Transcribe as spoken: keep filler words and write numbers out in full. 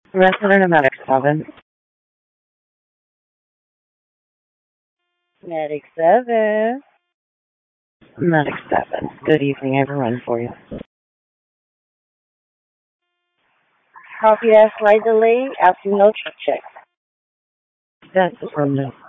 Resident of Medic seven. Medic seven. Medic seven. Good evening, everyone, for you. Copy that flight delay after no check check. That's affirmative.